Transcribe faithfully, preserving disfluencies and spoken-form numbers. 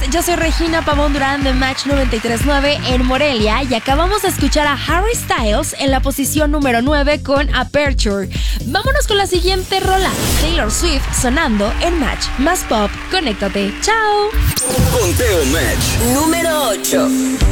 yo soy Regina Pavón Durán de Match noventa y tres punto nueve en Morelia y acabamos de escuchar a Harry Styles en la posición número nueve con Aperture. Vámonos con la siguiente rola, Taylor Swift sonando en Match Más Pop. Conéctate, chao. Conteo Match número ocho.